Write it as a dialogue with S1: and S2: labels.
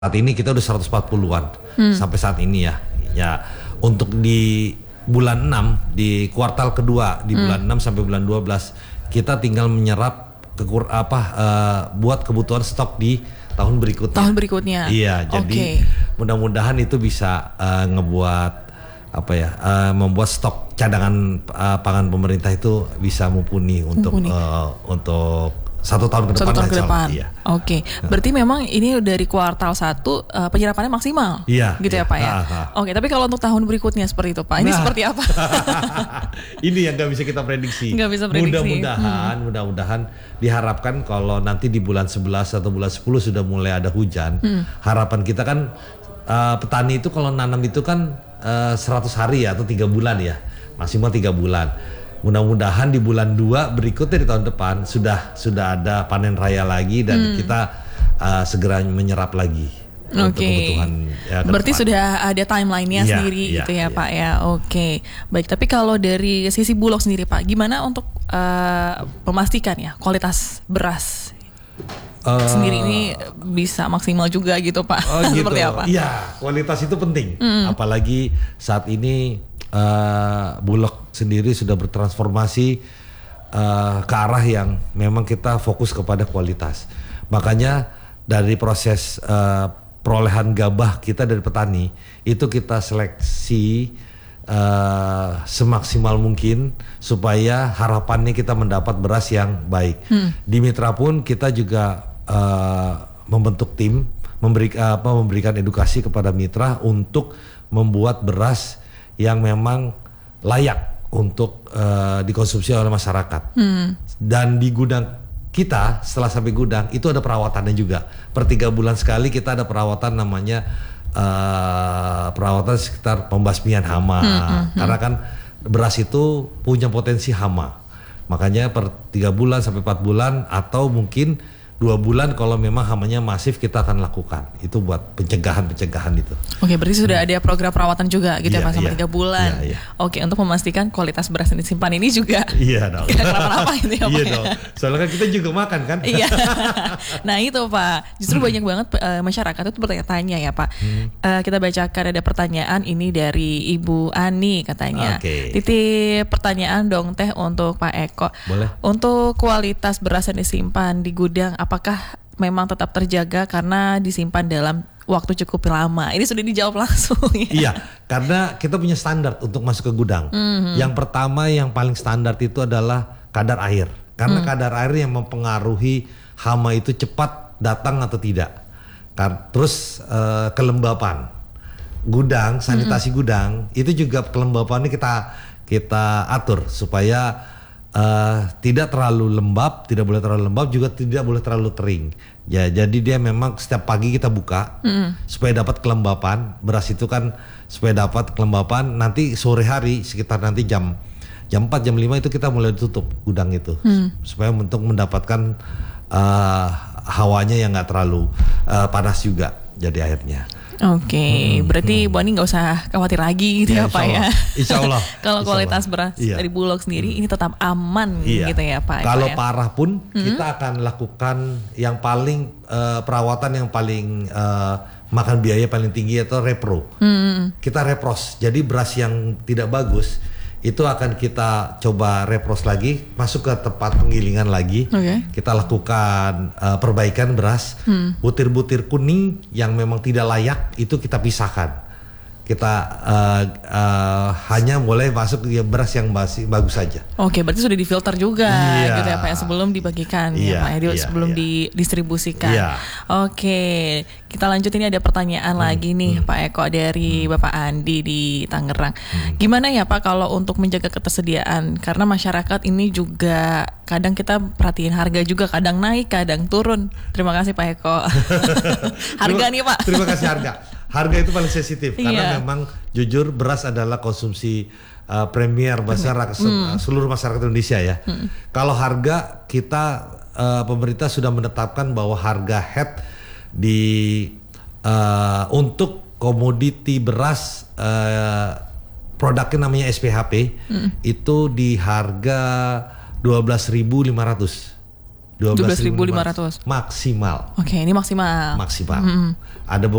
S1: Saat ini kita udah 140-an sampai saat ini ya. Ya, untuk di bulan 6 di kuartal kedua di bulan 6 sampai bulan 12 kita tinggal menyerap buat kebutuhan stok di tahun berikutnya.
S2: Tahun berikutnya.
S1: Iya, jadi mudah-mudahan itu bisa ngebuat membuat stok cadangan pangan pemerintah itu bisa mumpuni untuk 1 tahun ke depan.
S2: 1 tahun ke depan.
S1: Iya.
S2: Oke. Berarti memang ini dari kuartal 1 penyerapannya maksimal.
S1: Iya.
S2: Gitu ya Pak ya. Oke, tapi kalau untuk tahun berikutnya seperti itu Pak. Ini seperti apa?
S1: Ini yang nggak bisa kita prediksi.
S2: Nggak bisa prediksi.
S1: Mudah-mudahan diharapkan kalau nanti di bulan 11 atau bulan 10 sudah mulai ada hujan. Harapan kita kan petani itu kalau nanam itu kan 100 hari ya atau 3 bulan ya. Maksimal 3 bulan. Mudah-mudahan di bulan 2 berikutnya di tahun depan sudah ada panen raya lagi dan kita segera menyerap lagi untuk kebutuhan ya,
S2: berarti
S1: depan.
S2: Sudah ada timelinenya sendiri gitu ya Pak ya. Oke. Baik, tapi kalau dari sisi Bulog sendiri Pak, gimana untuk memastikan ya kualitas beras sendiri ini bisa maksimal juga gitu Pak?
S1: Gitu.
S2: Seperti apa?
S1: Iya, kualitas itu penting. Apalagi saat ini Bulog sendiri sudah bertransformasi ke arah yang memang kita fokus kepada kualitas. Makanya dari proses perolehan gabah kita dari petani itu kita seleksi semaksimal mungkin supaya harapannya kita mendapat beras yang baik. Di Mitra pun kita juga membentuk tim memberikan edukasi kepada mitra untuk membuat beras yang memang layak untuk dikonsumsi oleh masyarakat. Dan di gudang kita setelah sampai gudang itu ada perawatannya juga. Per 3 bulan sekali kita ada perawatan namanya perawatan sekitar pembasmian hama. Karena kan beras itu punya potensi hama. Makanya per 3 bulan sampai 4 bulan atau mungkin 2 bulan kalau memang hamanya masif kita akan lakukan. Itu buat pencegahan itu.
S2: Oke, berarti sudah ada program perawatan juga gitu ya Pak sampai 3 bulan. Oke, untuk memastikan kualitas beras yang disimpan ini juga
S1: dong.
S2: Tidak kenapa-napa gitu ya Pak.
S1: Iya dong. Soalnya kan kita juga makan kan.
S2: Iya. Nah itu Pak, justru banyak banget masyarakat itu bertanya-tanya ya Pak. Kita bacakan ada pertanyaan ini dari Ibu Ani katanya. Titip pertanyaan dong Teh untuk Pak Eko.
S1: Boleh. Untuk
S2: kualitas beras yang disimpan di gudang, apakah memang tetap terjaga karena disimpan dalam waktu cukup lama? Ini sudah dijawab langsung ya.
S1: Iya, karena kita punya standar untuk masuk ke gudang. Yang pertama yang paling standar itu adalah kadar air. Karena kadar air yang mempengaruhi hama itu cepat datang atau tidak. Terus kelembapan gudang, sanitasi gudang itu juga kelembapannya kita atur supaya tidak terlalu lembab, tidak boleh terlalu lembab, juga tidak boleh terlalu kering. Ya, jadi dia memang setiap pagi kita buka supaya dapat kelembapan. Beras itu kan supaya dapat kelembapan, nanti sore hari sekitar nanti jam 4 jam 5 itu kita mulai tutup gudang itu supaya untuk mendapatkan hawanya yang nggak terlalu panas juga jadi airnya.
S2: Oke, berarti Bu Ani nggak usah khawatir lagi gitu ya Pak ya.
S1: Insya Allah.
S2: Kalau kualitas beras dari Bulog sendiri ini tetap aman gitu ya Pak.
S1: Kalau parah pun kita akan lakukan yang paling perawatan yang paling makan biaya paling tinggi atau repro. Kita repros. Jadi beras yang tidak bagus itu akan kita coba repros lagi, masuk ke tempat penggilingan lagi. Kita lakukan perbaikan beras. Butir-butir kuning yang memang tidak layak itu kita pisahkan. Kita hanya boleh masuk beras yang masih bagus saja.
S2: Oke, berarti sudah difilter juga gitu ya Pak ya, sebelum dibagikan ya Pak ya, sebelum didistribusikan. Oke, kita lanjut, ini ada pertanyaan lagi nih Pak Eko dari Bapak Andi di Tangerang. Gimana ya Pak kalau untuk menjaga ketersediaan, karena masyarakat ini juga kadang kita perhatiin harga juga, kadang naik kadang turun. Terima kasih Pak Eko. Harga nih Pak.
S1: Terima kasih harga. Harga itu paling sensitif karena memang jujur beras adalah konsumsi premier masyarakat seluruh masyarakat Indonesia ya. Kalau harga kita pemerintah sudah menetapkan bahwa harga head untuk komoditi beras produknya namanya SPHP itu di harga 12.500
S2: 12.500
S1: maksimal.
S2: Oke, ini maksimal.
S1: Maksimal. Ada